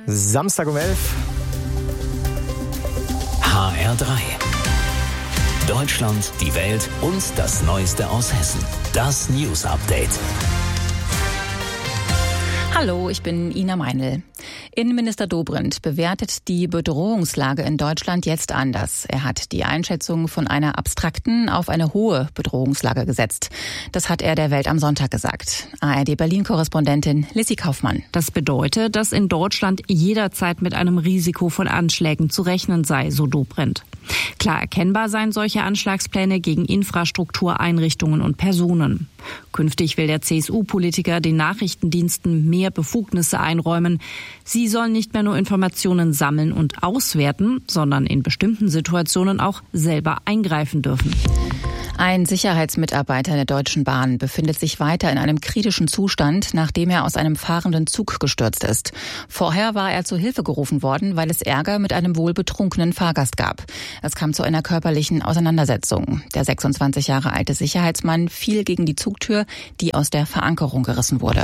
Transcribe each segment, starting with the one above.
Samstag um 11. HR3. Deutschland, die Welt und das Neueste aus Hessen. Das News Update. Hallo, ich bin Ina Meinl. Innenminister Dobrindt bewertet die Bedrohungslage in Deutschland jetzt anders. Er hat die Einschätzung von einer abstrakten auf eine hohe Bedrohungslage gesetzt. Das hat er der Welt am Sonntag gesagt. ARD-Berlin-Korrespondentin Lissy Kaufmann. Das bedeutet, dass in Deutschland jederzeit mit einem Risiko von Anschlägen zu rechnen sei, so Dobrindt. Klar erkennbar seien solche Anschlagspläne gegen Infrastruktur, Einrichtungen und Personen. Künftig will der CSU-Politiker den Nachrichtendiensten mehr Befugnisse einräumen. Sie sollen nicht mehr nur Informationen sammeln und auswerten, sondern in bestimmten Situationen auch selber eingreifen dürfen. Ein Sicherheitsmitarbeiter der Deutschen Bahn befindet sich weiter in einem kritischen Zustand, nachdem er aus einem fahrenden Zug gestürzt ist. Vorher war er zur Hilfe gerufen worden, weil es Ärger mit einem wohl betrunkenen Fahrgast gab. Es kam zu einer körperlichen Auseinandersetzung. Der 26 Jahre alte Sicherheitsmann fiel gegen die Zugtür, die aus der Verankerung gerissen wurde.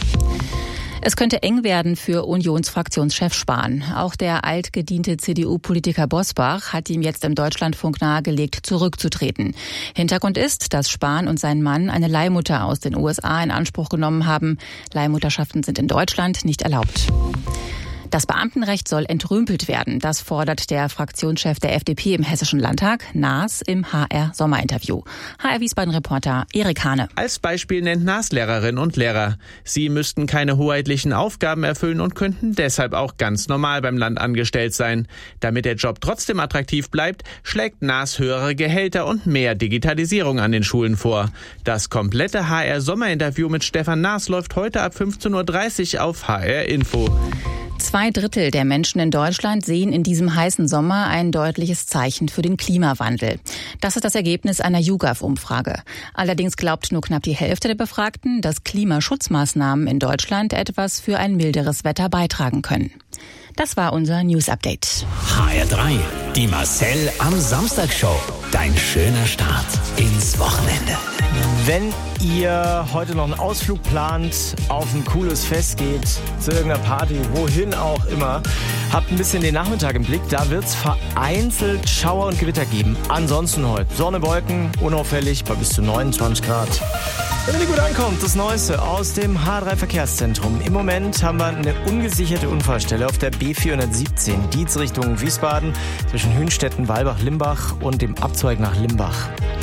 Es könnte eng werden für Unionsfraktionschef Spahn. Auch der altgediente CDU-Politiker Bosbach hat ihm jetzt im Deutschlandfunk nahegelegt, zurückzutreten. Hintergrund ist, dass Spahn und sein Mann eine Leihmutter aus den USA in Anspruch genommen haben. Leihmutterschaften sind in Deutschland nicht erlaubt. Das Beamtenrecht soll entrümpelt werden. Das fordert der Fraktionschef der FDP im Hessischen Landtag, Naas, im HR-Sommerinterview. HR-Wiesbaden-Reporter Erik Hane. Als Beispiel nennt Naas Lehrerinnen und Lehrer. Sie müssten keine hoheitlichen Aufgaben erfüllen und könnten deshalb auch ganz normal beim Land angestellt sein. Damit der Job trotzdem attraktiv bleibt, schlägt Naas höhere Gehälter und mehr Digitalisierung an den Schulen vor. Das komplette HR-Sommerinterview mit Stefan Naas läuft heute ab 15:30 Uhr auf HR Info. 2/3 der Menschen in Deutschland sehen in diesem heißen Sommer ein deutliches Zeichen für den Klimawandel. Das ist das Ergebnis einer YouGov-Umfrage. Allerdings glaubt nur knapp die Hälfte der Befragten, dass Klimaschutzmaßnahmen in Deutschland etwas für ein milderes Wetter beitragen können. Das war unser News-Update. HR3, die Marcel am Samstag-Show. Dein schöner Start ins Wochenende. Wenn ihr heute noch einen Ausflug plant, auf ein cooles Fest geht, zu irgendeiner Party, wohin auch immer, habt ein bisschen den Nachmittag im Blick. Da wird es vereinzelt Schauer und Gewitter geben. Ansonsten heute Sonne, Wolken, unauffällig bei bis zu 29 Grad. Wenn ihr gut ankommt, das Neueste aus dem H3-Verkehrszentrum. Im Moment haben wir eine ungesicherte Unfallstelle auf der B417, Dietz Richtung Wiesbaden, zwischen Hünstetten, Walbach, Limbach und dem Abzweig nach Limbach.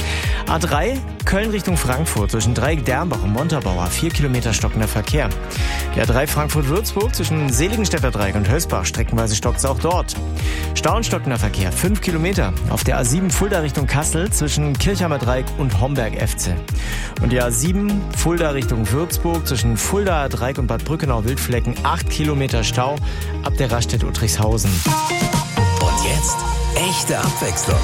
A3, Köln Richtung Frankfurt, zwischen Dreieck-Dernbach und Montabaur, 4 Kilometer stockender Verkehr. Die A3 Frankfurt-Würzburg zwischen Seligenstädter Dreieck und Hösbach, streckenweise stockt es auch dort. Stau und stockender Verkehr, 5 Kilometer. Auf der A7 Fulda Richtung Kassel zwischen Kirchheimer Dreieck und Homberg-Efze. Und die A7 Fulda Richtung Würzburg zwischen Fulda Dreieck und Bad Brückenau-Wildflecken, 8 Kilometer Stau ab der Raststätte Uttrichshausen. Und jetzt echte Abwechslung.